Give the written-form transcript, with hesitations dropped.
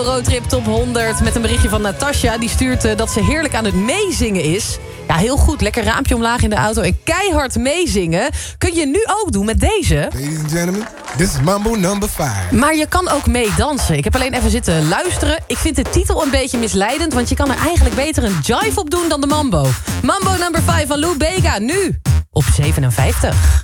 Euro Roadtrip Top 100 met een berichtje van Natasja. Die stuurt dat ze heerlijk aan het meezingen is. Ja, heel goed. Lekker raampje omlaag in de auto en keihard meezingen. Kun je nu ook doen met deze. Ladies and gentlemen, this is Mambo number 5. Maar je kan ook meedansen. Ik heb alleen even zitten luisteren. Ik vind de titel een beetje misleidend, want je kan er eigenlijk beter een jive op doen dan de mambo. Mambo number 5 van Lou Bega, nu op 57.